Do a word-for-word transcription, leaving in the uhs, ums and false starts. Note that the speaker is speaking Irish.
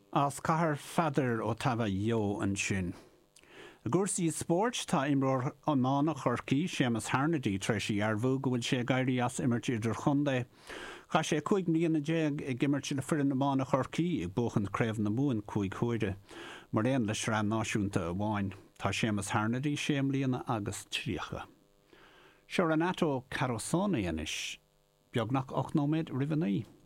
As cahar fadar ó tava jo an sin. A gúrsaí sport tá imreoir amána chorcaí Seamus Harnedy treis í arbhú go bhfuil sé gairí as imirtí idir chundé. Cha sé chuig mbliana déag ag imirtí le fir na mána chorcaí ag buchan craobh na múin chuig chuide, mar éon leis rá náisiúnta a bháin. Tá Seamus Harnedy sé mbliana agus tríocha. Seoir an ató Carosóna inis, beagnach ocht nóméid rivenaí.